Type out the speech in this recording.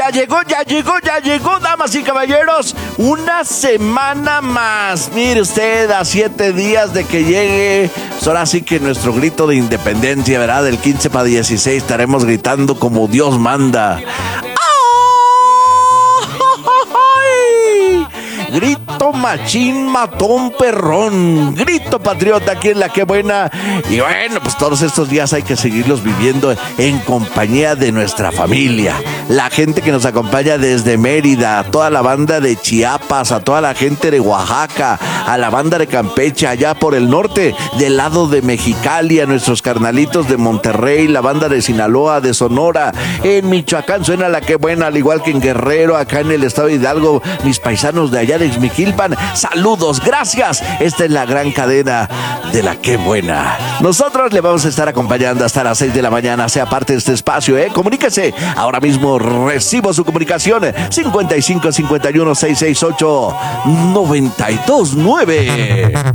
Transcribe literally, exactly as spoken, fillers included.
ya llegó, ya llegó, ya llegó, damas y caballeros. Una semana más. Mire usted, a siete días de que llegue. Pues ahora sí que nuestro grito de independencia, ¿verdad? Del quince para dieciséis estaremos gritando como Dios manda. Grito machín, matón, perrón. Grito patriota aquí en La Que Buena. Y bueno, pues todos estos días hay que seguirlos viviendo en compañía de nuestra familia. La gente que nos acompaña desde Mérida, a toda la banda de Chiapas, a toda la gente de Oaxaca, a la banda de Campeche, allá por el norte, del lado de Mexicali, a nuestros carnalitos de Monterrey, la banda de Sinaloa, de Sonora. En Michoacán suena La Que Buena, al igual que en Guerrero, acá en el estado de Hidalgo, mis paisanos de allá de Ixmiquilpan, saludos, gracias. Esta es la gran cadena de La Que Buena. Nosotros le vamos a estar acompañando hasta las seis de la mañana. Sea parte de este espacio, ¿eh? Comuníquese. Ahora mismo recibo su comunicación. cincuenta y cinco cincuenta y uno seiscientos sesenta y ocho noventa y dos nueve.